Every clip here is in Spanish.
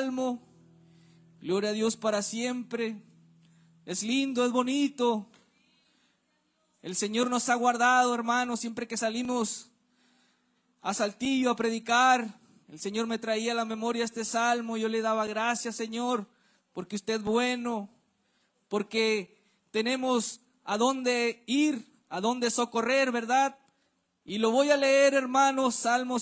Salmo. Gloria a Dios para siempre. Es lindo, es bonito. El Señor nos ha guardado, hermanos, siempre que salimos a Saltillo a predicar. El Señor me traía a la memoria este salmo. Yo le daba gracias, Señor, porque usted es bueno, porque tenemos a dónde ir, a dónde socorrer, ¿verdad? Y lo voy a leer, hermanos, Salmo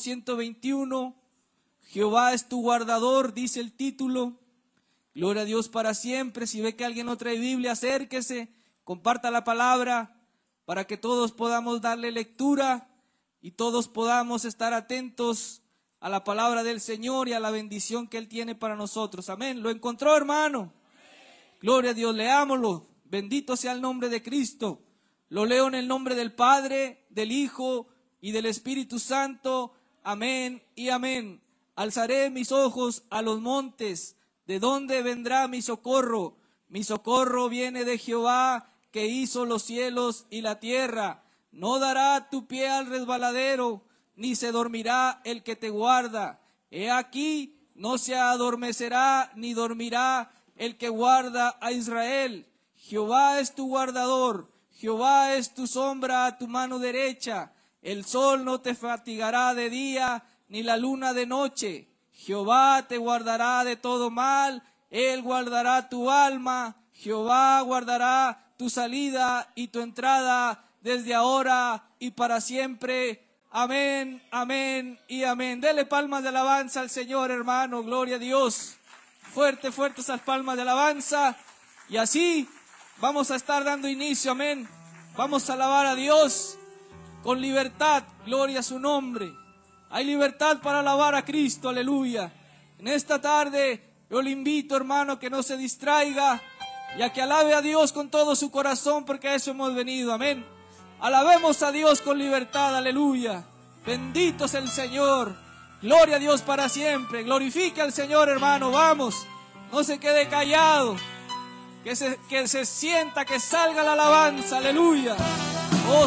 121. Jehová es tu guardador, dice el título. Gloria a Dios para siempre. Si ve que alguien no trae Biblia, acérquese, comparta la palabra para que todos podamos darle lectura y todos podamos estar atentos a la palabra del Señor y a la bendición que Él tiene para nosotros. Amén. ¿Lo encontró, hermano? Amén. Gloria a Dios. Leámoslo. Bendito sea el nombre de Cristo. Lo leo en el nombre del Padre, del Hijo y del Espíritu Santo. Amén y amén. Alzaré mis ojos a los montes. ¿De dónde vendrá mi socorro? Mi socorro viene de Jehová, que hizo los cielos y la tierra. No dará tu pie al resbaladero, ni se dormirá el que te guarda. He aquí, no se adormecerá, ni dormirá el que guarda a Israel. Jehová es tu guardador, Jehová es tu sombra a tu mano derecha. El sol no te fatigará de día, ni la luna de noche. Jehová te guardará de todo mal, Él guardará tu alma. Jehová guardará tu salida y tu entrada desde ahora y para siempre. Amén, amén y amén. Dele palmas de alabanza al Señor, hermano. Gloria a Dios. Fuerte, fuerte esas palmas de alabanza. Y así vamos a estar dando inicio, amén. Vamos a alabar a Dios con libertad. Gloria a su nombre. Hay libertad para alabar a Cristo, aleluya. En esta tarde yo le invito, hermano, que no se distraiga y a que alabe a Dios con todo su corazón, porque a eso hemos venido, amén. Alabemos a Dios con libertad, aleluya. Bendito es el Señor. Gloria a Dios para siempre. Glorifique al Señor, hermano, vamos. No se quede callado. Que se sienta, que salga la alabanza, aleluya.